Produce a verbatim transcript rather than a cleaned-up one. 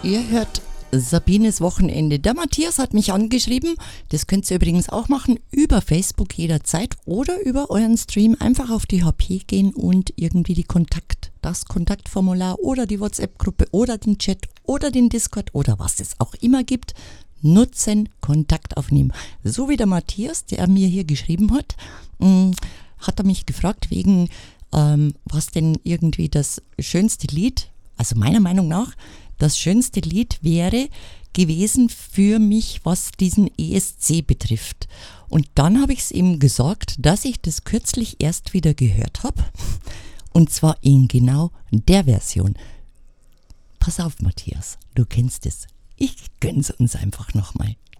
Ihr hört Sabines Wochenende. Der Matthias hat mich angeschrieben. Das könnt ihr übrigens auch machen über Facebook jederzeit oder über euren Stream. Einfach auf die H P gehen und irgendwie die Kontakt, das Kontaktformular oder die WhatsApp-Gruppe oder den Chat oder den Discord oder was es auch immer gibt, nutzen, Kontakt aufnehmen. So wie der Matthias, der mir hier geschrieben hat, mh, hat er mich gefragt wegen, ähm, was denn irgendwie das schönste Lied, also meiner Meinung nach, das schönste Lied wäre gewesen für mich, was diesen E S C betrifft. Und dann habe ich es ihm gesagt, dass ich das kürzlich erst wieder gehört habe. Und zwar in genau der Version. Pass auf, Matthias, du kennst es. Ich gönn's uns einfach nochmal.